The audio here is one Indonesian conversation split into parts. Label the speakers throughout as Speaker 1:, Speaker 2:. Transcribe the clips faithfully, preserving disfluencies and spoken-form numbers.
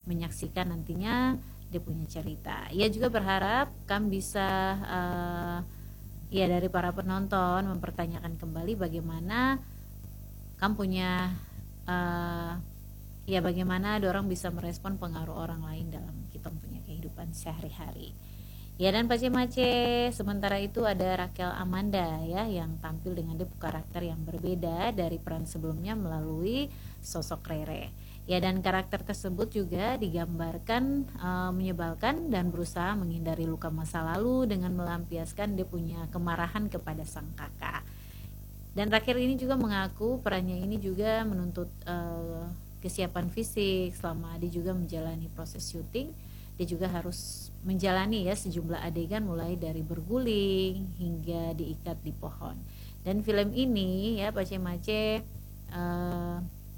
Speaker 1: menyaksikan nantinya dia punya cerita. Ia juga berharap kan bisa uh, ya dari para penonton mempertanyakan kembali bagaimana kan punya uh, ya bagaimana orang bisa merespon pengaruh orang lain dalam kita punya kehidupan sehari-hari. Ya, dan Pace-Mace, sementara itu ada Rachel Amanda ya yang tampil dengan depth karakter yang berbeda dari peran sebelumnya melalui sosok Rere. Ya, dan karakter tersebut juga digambarkan uh, menyebalkan dan berusaha menghindari luka masa lalu dengan melampiaskan dia punya kemarahan kepada sang kakak. Dan Rachel ini juga mengaku perannya ini juga menuntut uh, kesiapan fisik selama dia juga menjalani proses syuting. Dia juga harus menjalani ya sejumlah adegan mulai dari berguling hingga diikat di pohon. Dan film ini ya Pace-Mace uh,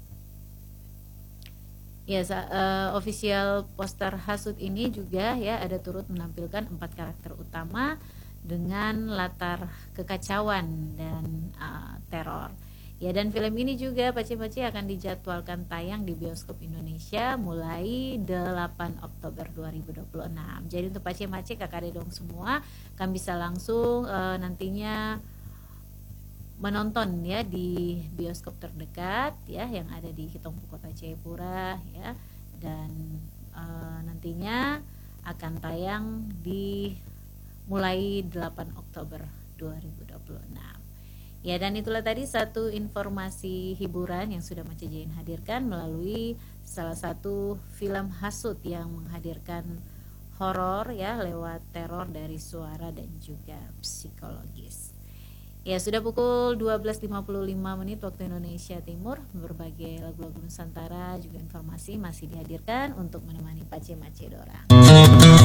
Speaker 1: ya uh, official poster Hasut ini juga ya ada turut menampilkan empat karakter utama dengan latar kekacauan dan uh, teror. Ya, dan film ini juga Pace-Mace akan dijadwalkan tayang di bioskop Indonesia mulai delapan Oktober dua ribu dua puluh enam. Jadi untuk Pace-Mace kakak dedong semua kan bisa langsung uh, nantinya menonton ya di bioskop terdekat ya yang ada di Hitompu Kota Jayapura ya, dan uh, nantinya akan tayang di mulai delapan Oktober dua ribu dua puluh enam. Ya, dan itulah tadi satu informasi hiburan yang sudah Mace Jain hadirkan melalui salah satu film Hasut yang menghadirkan horor ya lewat teror dari suara dan juga psikologis. Ya, sudah pukul dua belas lima puluh lima menit waktu Indonesia Timur. Berbagai lagu-lagu Nusantara juga informasi masih dihadirkan untuk menemani Pace-Mace dorang.